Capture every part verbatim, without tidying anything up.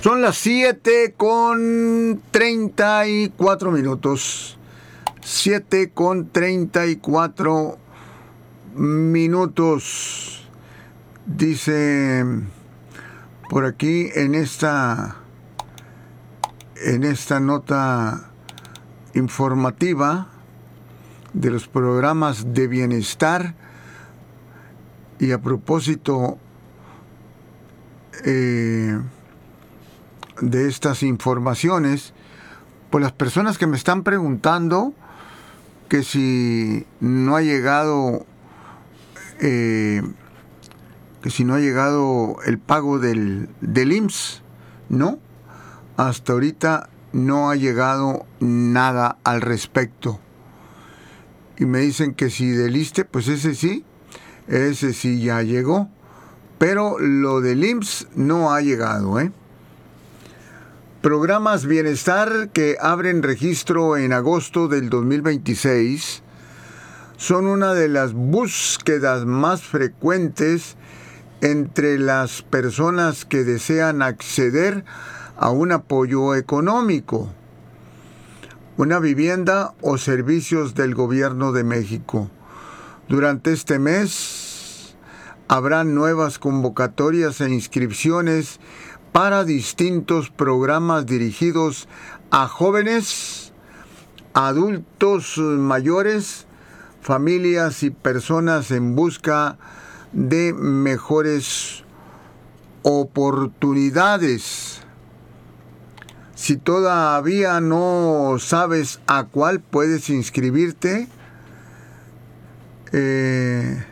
Son las siete con treinta y cuatro minutos. siete con treinta y cuatro minutos. Dice por aquí en esta, en esta nota informativa de los programas de bienestar, y a propósito eh, de estas informaciones, pues las personas que me están preguntando que si no ha llegado eh, que si no ha llegado el pago del, del I M S S, no, hasta ahorita no ha llegado nada al respecto. Y me dicen que si del ISSSTE, pues ese sí, ese sí ya llegó, pero lo del I M S S no ha llegado, ¿eh? Programas Bienestar que abren registro en agosto del dos mil veintiséis son una de las búsquedas más frecuentes entre las personas que desean acceder a un apoyo económico, una vivienda o servicios del Gobierno de México. Durante este mes habrá nuevas convocatorias e inscripciones para distintos programas dirigidos a jóvenes, adultos mayores, familias y personas en busca de mejores oportunidades. Si todavía no sabes a cuál puedes inscribirte, eh,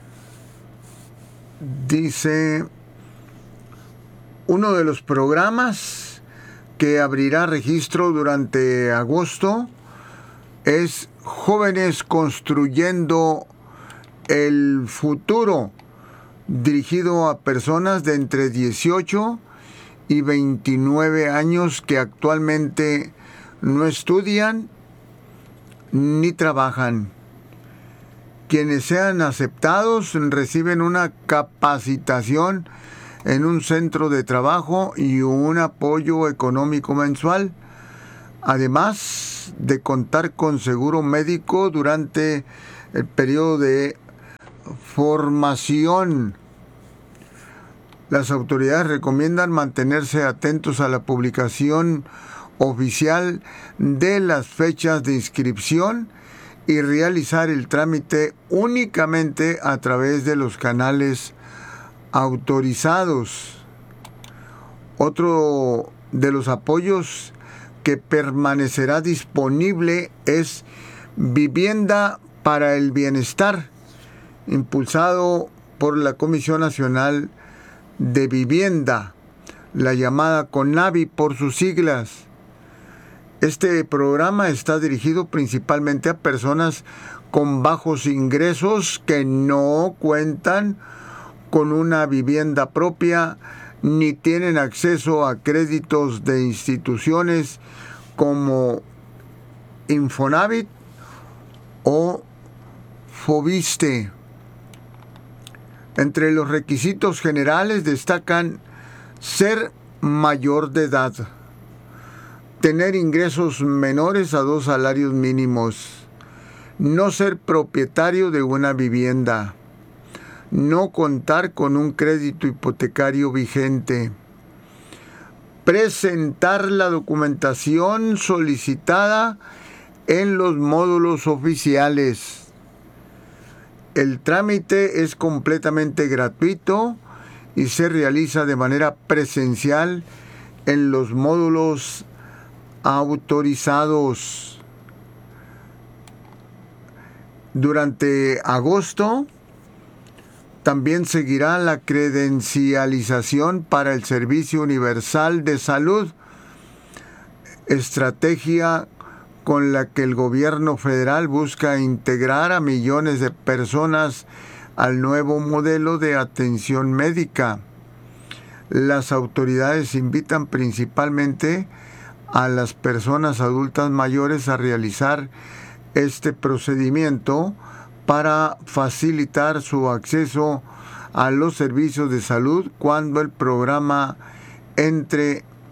dice, uno de los programas que abrirá registro durante agosto es Jóvenes Construyendo el Futuro, dirigido a personas de entre dieciocho y veintinueve años que actualmente no estudian ni trabajan. Quienes sean aceptados reciben una capacitación en un centro de trabajo y un apoyo económico mensual, además de contar con seguro médico durante el periodo de formación. Las autoridades recomiendan mantenerse atentos a la publicación oficial de las fechas de inscripción y realizar el trámite únicamente a través de los canales autorizados. Otro de los apoyos que permanecerá disponible es Vivienda para el Bienestar, impulsado por la Comisión Nacional de Vivienda, la llamada CONAVI por sus siglas. Este programa está dirigido principalmente a personas con bajos ingresos que no cuentan con una vivienda propia ni tienen acceso a créditos de instituciones como Infonavit o Fobiste. Entre los requisitos generales destacan ser mayor de edad, tener ingresos menores a dos salarios mínimos, no ser propietario de una vivienda, no contar con un crédito hipotecario vigente, presentar la documentación solicitada en los módulos oficiales. El trámite es completamente gratuito y se realiza de manera presencial en los módulos autorizados. Durante agosto también seguirá la credencialización para el Servicio Universal de Salud, estrategia con la que el gobierno federal busca integrar a millones de personas al nuevo modelo de atención médica. Las autoridades invitan principalmente a las personas adultas mayores a realizar este procedimiento para facilitar su acceso a los servicios de salud cuando el programa entre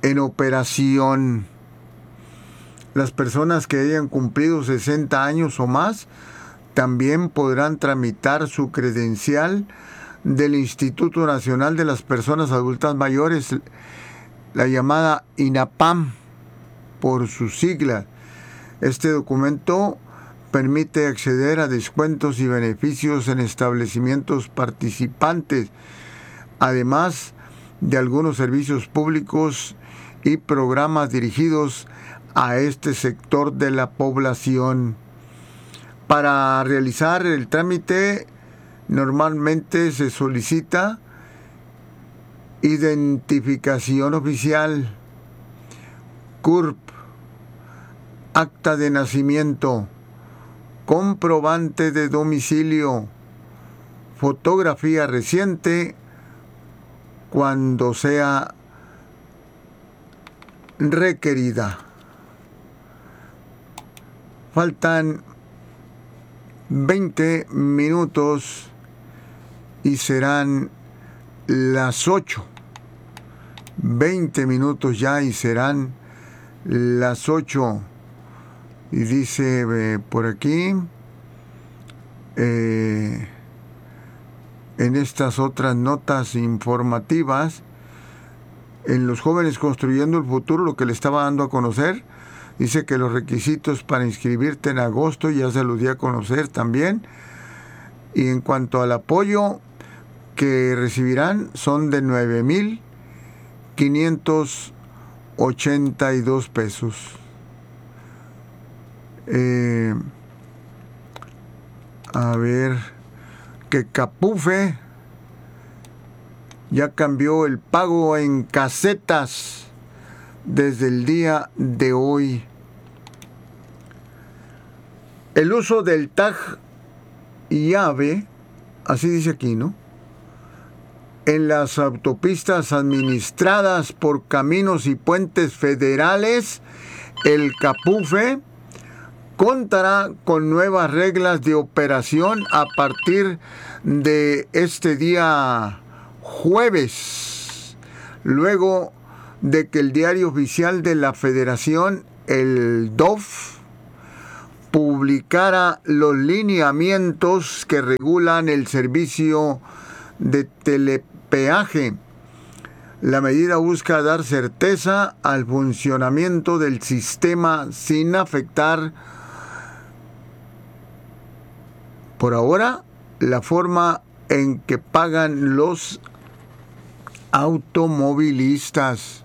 en operación. Las personas que hayan cumplido sesenta años o más también podrán tramitar su credencial del Instituto Nacional de las Personas Adultas Mayores, la llamada INAPAM por sus siglas. Este documento permite acceder a descuentos y beneficios en establecimientos participantes, además de algunos servicios públicos y programas dirigidos a este sector de la población. Para realizar el trámite, normalmente se solicita identificación oficial, C U R P, acta de nacimiento, comprobante de domicilio, fotografía reciente cuando sea requerida. Faltan veinte minutos y serán las ocho. veinte minutos ya y serán las ocho. Y dice eh, por aquí, eh, en estas otras notas informativas, en Los Jóvenes Construyendo el Futuro, lo que le estaba dando a conocer, dice que los requisitos para inscribirte en agosto ya se los di a conocer también. Y en cuanto al apoyo que recibirán, son de nueve mil quinientos ochenta y dos pesos. Eh, a ver, que Capufe ya cambió el pago en casetas desde el día de hoy. El uso del tag y AVE, así dice aquí, ¿no?, en las autopistas administradas por Caminos y Puentes Federales, el Capufe contará con nuevas reglas de operación a partir de este día jueves, luego de que el Diario Oficial de la Federación, el D O F, publicara los lineamientos que regulan el servicio de telepeaje. La medida busca dar certeza al funcionamiento del sistema sin afectar, por ahora, la forma en que pagan los automovilistas.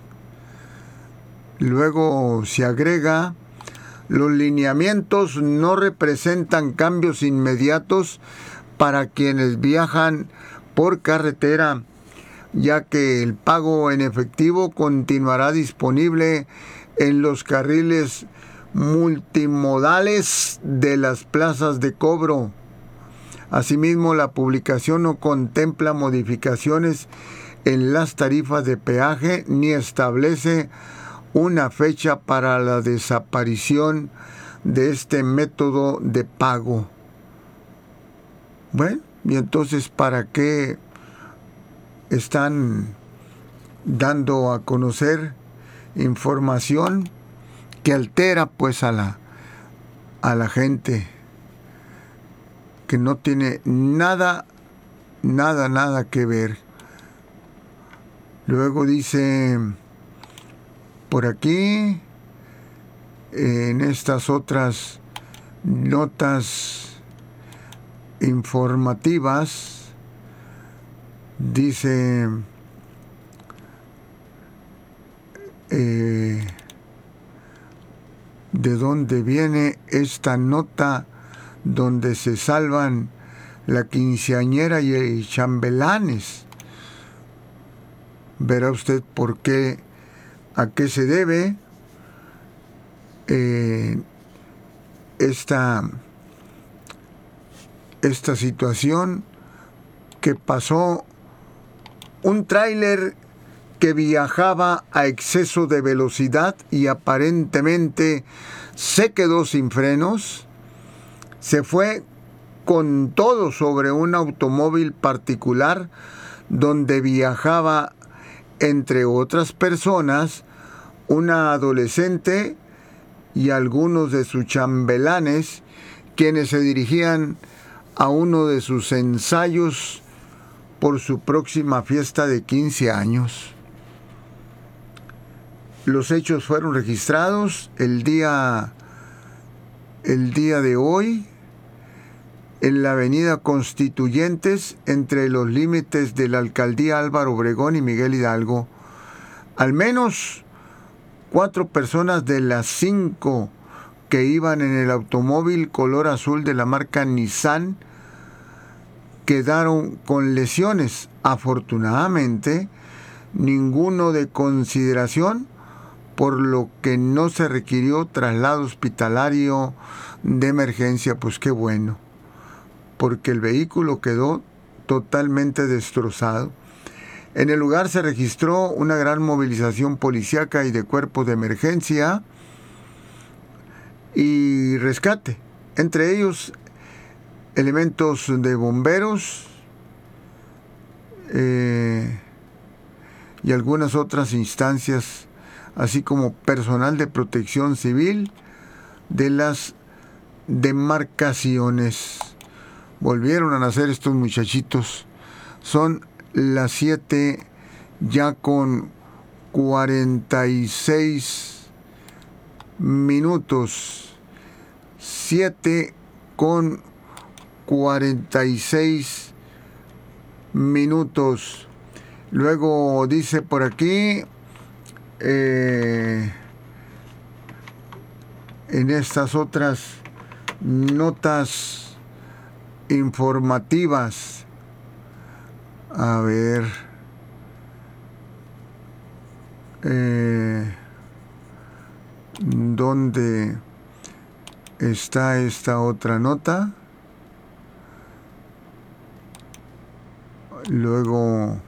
Luego se agrega: los lineamientos no representan cambios inmediatos para quienes viajan por carretera, ya que el pago en efectivo continuará disponible en los carriles multimodales de las plazas de cobro. Asimismo, la publicación no contempla modificaciones en las tarifas de peaje ni establece una fecha para la desaparición de este método de pago. Bueno, y entonces, ¿para qué están dando a conocer información que altera pues a la a la gente, que no tiene nada, nada, nada que ver? Luego dice por aquí, en estas otras notas informativas, dice eh, de dónde viene esta nota donde se salvan la quinceañera y el chambelanes. Verá usted por qué, a qué se debe eh, esta, esta situación que pasó. Un tráiler que viajaba a exceso de velocidad y aparentemente se quedó sin frenos, se fue con todo sobre un automóvil particular donde viajaba, entre otras personas, una adolescente y algunos de sus chambelanes, quienes se dirigían a uno de sus ensayos por su próxima fiesta de quince años. Los hechos fueron registrados el día, el día de hoy en la avenida Constituyentes, entre los límites de la alcaldía Álvaro Obregón y Miguel Hidalgo. Al menos cuatro personas de las cinco que iban en el automóvil color azul de la marca Nissan quedaron con lesiones. Afortunadamente, ninguno de consideración, por lo que no se requirió traslado hospitalario de emergencia. Pues qué bueno, porque el vehículo quedó totalmente destrozado. En el lugar se registró una gran movilización policíaca y de cuerpos de emergencia y rescate, entre ellos elementos de bomberos eh, y algunas otras instancias, así como personal de protección civil de las demarcaciones. Volvieron a nacer estos muchachitos. Son las siete ya con cuarenta y seis minutos. siete con cuarenta y seis minutos. Luego dice por aquí, eh, en estas otras notas informativas, a ver, eh, ¿dónde está esta otra nota? Luego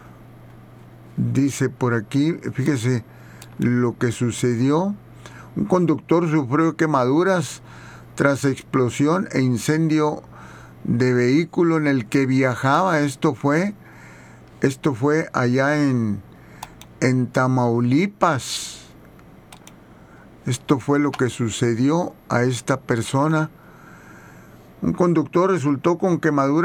dice por aquí, fíjese lo que sucedió. Un conductor sufrió quemaduras tras explosión e incendio de vehículo en el que viajaba. Esto fue, esto fue allá en, en Tamaulipas. Esto fue lo que sucedió a esta persona. Un conductor resultó con quemaduras